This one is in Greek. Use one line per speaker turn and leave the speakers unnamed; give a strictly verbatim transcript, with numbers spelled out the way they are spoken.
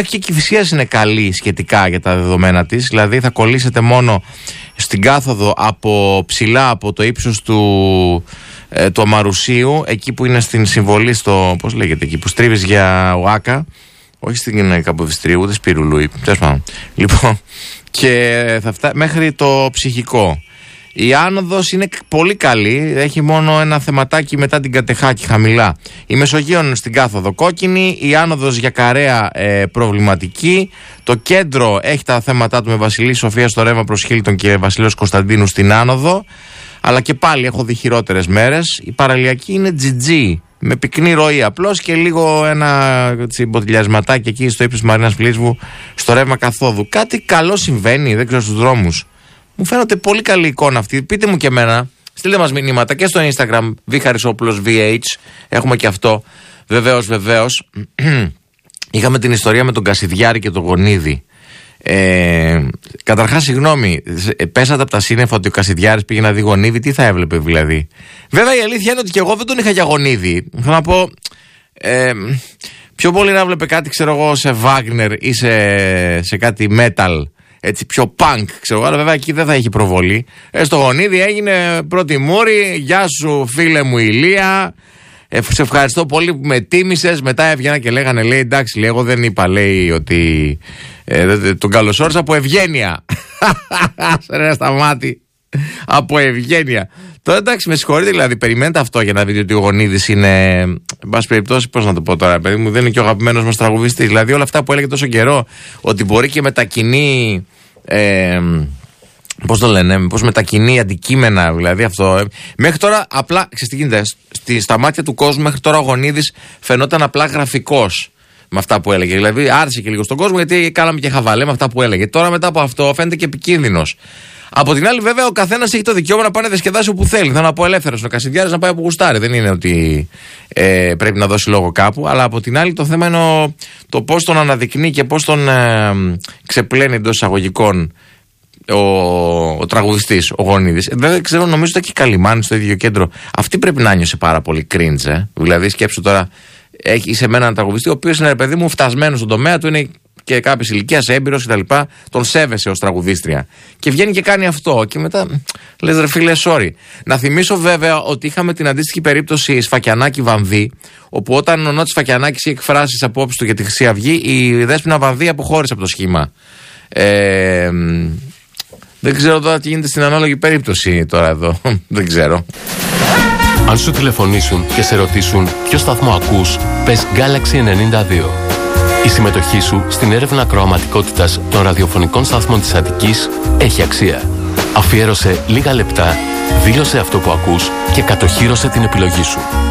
μέχρι και Κηφισίας είναι καλή σχετικά για τα δεδομένα της. Δηλαδή θα κολλήσετε μόνο στην κάθοδο από ψηλά, από το ύψος του, ε, του Αμαρουσίου, εκεί που είναι στην συμβολή στο, πώς λέγεται εκεί, που στρίβεις για Οάκα. Όχι στην Καποδιστρίου, ούτε Σπυρουλούι. Τέλος πάντων. Λοιπόν, και θα φτάσει μέχρι το Ψυχικό. Η άνοδος είναι πολύ καλή, έχει μόνο ένα θεματάκι μετά την Κατεχάκη χαμηλά. Η Μεσογείων στην κάθοδο κόκκινη, η άνοδος για Καρέα ε, προβληματική. Το κέντρο έχει τα θέματα του με Βασιλή Σοφία στο ρεύμα προς Χίλτον και Βασιλέως Κωνσταντίνου στην άνοδο. Αλλά και πάλι έχω δει χειρότερες μέρες. Η παραλιακή είναι τζι τζι, με πυκνή ροή απλώς και λίγο ένα μποτιλιασματάκι εκεί στο ύψος της Μαρίνας Πλήσβου στο ρεύμα καθόδου. Κάτι καλό συμβαίνει, δεν ξέρω, στους δρόμους. Μου φαίνεται πολύ καλή εικόνα αυτή. Πείτε μου και εμένα, στείλτε μας μηνύματα και στο Instagram Β Χαρισόπουλος βι έιτς. Έχουμε και αυτό. Βεβαίως, βεβαίως. Είχαμε την ιστορία με τον Κασιδιάρη και τον Γονίδη. Ε, καταρχάς, συγγνώμη, πέσατε από τα σύννεφα ότι ο Κασιδιάρης πήγε να δει Γονίδη. Τι θα έβλεπε δηλαδή? Βέβαια, η αλήθεια είναι ότι και εγώ δεν τον είχα για Γονίδη. Θέλω να πω. Ε, πιο πολύ να έβλεπε κάτι, ξέρω εγώ, σε Wagner ή σε, σε κάτι metal. Έτσι πιο punk, ξέρω, αλλά βέβαια εκεί δεν θα έχει προβολή. Ε, στο Γονίδι έγινε πρώτη μούρη. Γεια σου, φίλε μου Ηλία. Ε, σε ευχαριστώ πολύ που με τίμησες. Μετά έβγαινα και λέγανε, λέει, εντάξει, λέει, εγώ δεν είπα, λέει, ότι ε, τον καλωσόρισα από ευγένεια. Σε ρε σταμάτη. Από ευγένεια. Τώρα εντάξει, με συγχωρείτε, δηλαδή, περιμένετε αυτό για να δείτε ότι ο Γονίδης είναι, εν πάση περιπτώσει, πώς να το πω τώρα, παιδί μου, δεν είναι και ο αγαπημένος μας τραγουδιστής. Δηλαδή, όλα αυτά που έλεγε τόσο καιρό, ότι μπορεί και μετακινεί. Ε, πώς το λένε, πώς μετακινεί αντικείμενα, δηλαδή αυτό. Ε, μέχρι τώρα, απλά, ξέρεις τι γίνεται, στη, στα μάτια του κόσμου, μέχρι τώρα ο Γονίδης φαινόταν απλά γραφικός με αυτά που έλεγε. Δηλαδή, άρεσε και λίγο στον κόσμο, γιατί κάναμε και χαβαλέ με αυτά που έλεγε. Τώρα, μετά από αυτό, φαίνεται και επικίνδυνος. Από την άλλη, βέβαια, ο καθένας έχει το δικαίωμα να πάει να διασκεδάσει όπου θέλει. Θέλω να πω ελεύθερος. Ο Κασιδιάρης να πάει όπου γουστάρει. Δεν είναι ότι ε, πρέπει να δώσει λόγο κάπου. Αλλά από την άλλη, το θέμα είναι ο, το πώς τον αναδεικνύει και πώς τον ε, ξεπλένει εντός εισαγωγικών ο, ο τραγουδιστής, ο Γονίδης. Δεν ξέρω, νομίζω ότι έχει Καλιμάνη στο ίδιο κέντρο. Αυτή πρέπει να νιώσε πάρα πολύ cringe. Ε. Δηλαδή, σκέψου τώρα, έχει, είσαι με έναν τραγουδιστή, ο οποίος είναι, ρε παιδί μου, φτασμένο στον τομέα του, είναι και κάποια ηλικία, έμπειρος κτλ. Τον σέβεσαι ως τραγουδίστρια. Και βγαίνει και κάνει αυτό. Και μετά λες, ρε φίλε, sorry. Να θυμίσω βέβαια ότι είχαμε την αντίστοιχη περίπτωση Σφακιανάκη Βανδύ, όπου όταν ο Νότης Σφακιανάκης είχε εκφράσει τις απόψεις του για τη Χρυσή Αυγή, η Δέσποινα Βανδύ αποχώρησε από το σχήμα. Ε, δεν ξέρω τώρα τι γίνεται στην ανάλογη περίπτωση τώρα εδώ. Δεν ξέρω.
Αν σου τηλεφωνήσουν και σε ρωτήσουν ποιο σταθμό ακούς, πες Galaxy ενενήντα δύο. Η συμμετοχή σου στην έρευνα ακροαματικότητας των ραδιοφωνικών σταθμών της Αττικής έχει αξία. Αφιέρωσε λίγα λεπτά, δήλωσε αυτό που ακούς και κατοχύρωσε την επιλογή σου.